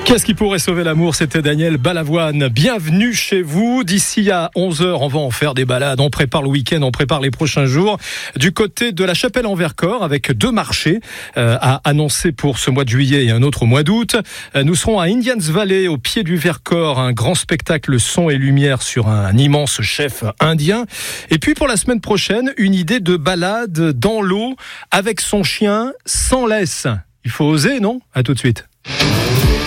Qu'est-ce qui pourrait sauver l'amour? C'était Daniel Balavoine. Bienvenue chez vous. D'ici à 11h, on va en faire des balades. On prépare le week-end, on prépare les prochains jours. Du côté de la Chapelle-en-Vercors, avec 2 marchés à annoncer pour ce mois de juillet et un autre au mois d'août. Nous serons à Indians Valley, au pied du Vercors, un grand spectacle son et lumière sur un immense chef indien. Et puis pour la semaine prochaine, une idée de balade dans l'eau avec son chien sans laisse. Il faut oser, non? À tout de suite.